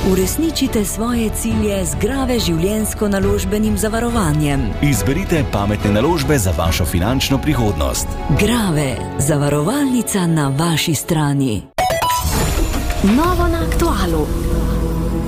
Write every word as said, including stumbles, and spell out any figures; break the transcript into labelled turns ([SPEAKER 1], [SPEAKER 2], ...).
[SPEAKER 1] Uresničite svoje cilje z Grave življenjsko naložbenim zavarovanjem.
[SPEAKER 2] Izberite pametne naložbe za vašo finančno prihodnost.
[SPEAKER 1] Grave, zavarovalnica na vaši strani.
[SPEAKER 3] Novo na aktualu.